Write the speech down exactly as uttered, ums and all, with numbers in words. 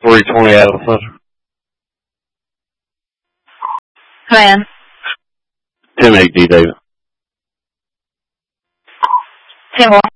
three twenty Alpha. Plan. ten eight D, David. ten one.